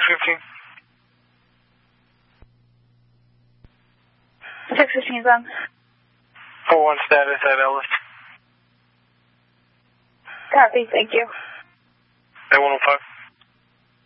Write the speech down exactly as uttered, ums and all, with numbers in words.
fifteen. six fifteen is on. four one status at Ellis. Copy, thank you. A one oh five.